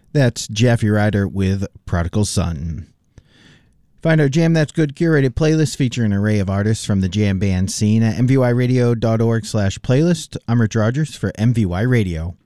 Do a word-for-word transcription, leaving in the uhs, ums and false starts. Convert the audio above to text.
That's Jeffy Ryder with Prodigal Son. Find our Jam That's Good curated playlist featuring an array of artists from the jam band scene at m v y radio dot org slash playlist. I'm Rich Rogers for M V Y Radio.